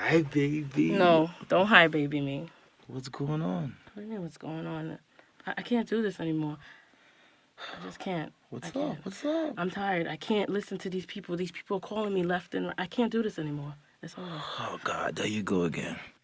Hi, baby. No, don't hi baby me. What's going on? What do you mean what's going on? I can't do this anymore. I just can't. What's I up? can't. What's up? I'm tired. I can't listen to these people. These people are calling me left and right. I can't do this anymore. It's over. Oh, God, there you go again.